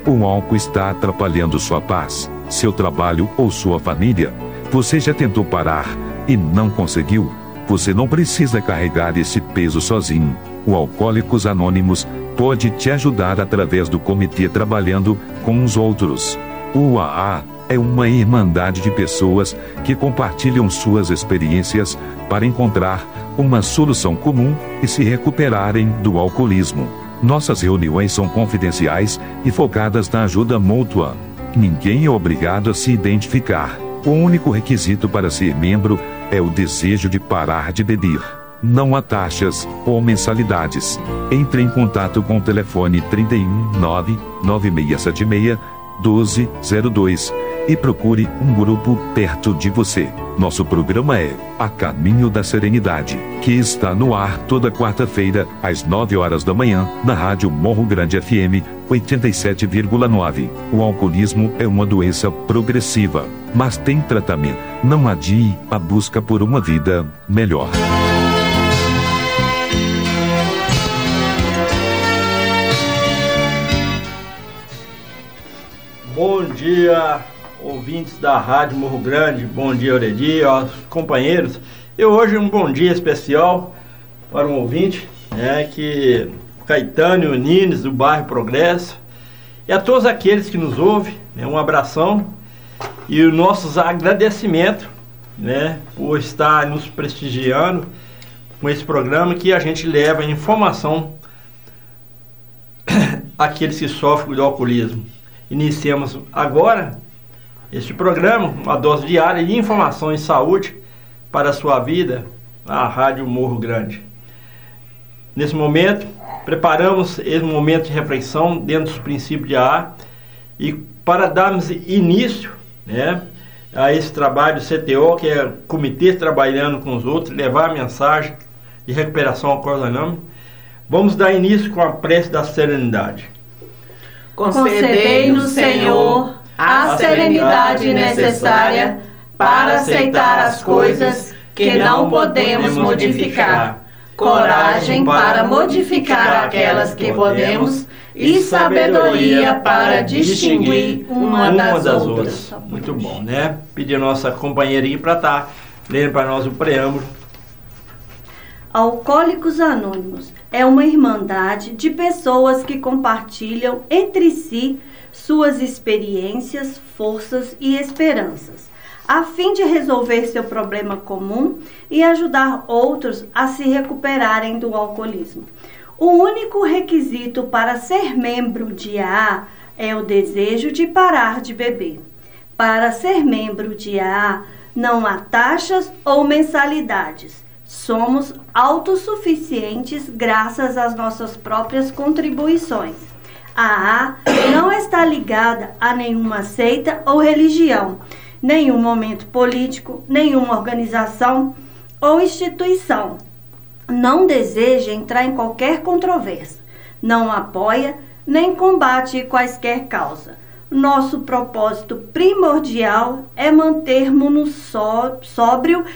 O álcool está atrapalhando sua paz, seu trabalho ou sua família. Você já tentou parar e não conseguiu? Você não precisa carregar esse peso sozinho. O Alcoólicos Anônimos pode te ajudar através do comitê trabalhando com os outros. O AA é uma irmandade de pessoas que compartilham suas experiências para encontrar uma solução comum e se recuperarem do alcoolismo. Nossas reuniões são confidenciais e focadas na ajuda mútua. Ninguém é obrigado a se identificar. O único requisito para ser membro é o desejo de parar de beber. Não há taxas ou mensalidades. Entre em contato com o telefone 319-9676-1202 e procure um grupo perto de você. Nosso programa é A Caminho da Serenidade, que está no ar toda quarta-feira, às 9 horas da manhã, na Rádio Morro Grande FM 87,9. O alcoolismo é uma doença progressiva, mas tem tratamento. Não adie a busca por uma vida melhor. Bom dia, ouvintes da Rádio Morro Grande, bom dia Oredi, aos companheiros. E hoje um bom dia especial para um ouvinte, que Caetano Nunes, do bairro Progresso, e a todos aqueles que nos ouvem, um abração e os nossos agradecimentos, por estar nos prestigiando com esse programa que a gente leva informação àqueles que sofrem do alcoolismo. Iniciamos agora este programa, uma dose diária de informação em saúde para a sua vida, na Rádio Morro Grande. Nesse momento, preparamos esse momento de reflexão dentro dos princípios de AA e para darmos início a esse trabalho do CTO, que é Comitê Trabalhando com os Outros, levar a mensagem de recuperação alcoólica anônima, vamos dar início com a prece da serenidade. Concedei-nos, Senhor, a serenidade necessária para aceitar as coisas que não podemos modificar, coragem para modificar aquelas que podemos e sabedoria para distinguir uma das outras. Muito bom, Pedir a nossa companheira aí para estar lendo para nós o preâmbulo. Alcoólicos Anônimos é uma irmandade de pessoas que compartilham entre si suas experiências, forças e esperanças, a fim de resolver seu problema comum e ajudar outros a se recuperarem do alcoolismo. O único requisito para ser membro de AA é o desejo de parar de beber. Para ser membro de AA, não há taxas ou mensalidades. Somos autossuficientes graças às nossas próprias contribuições. A AA não está ligada a nenhuma seita ou religião, nenhum momento político, nenhuma organização ou instituição. Não deseja entrar em qualquer controvérsia, não apoia nem combate quaisquer causas. Nosso propósito primordial é mantermos-nos sóbrio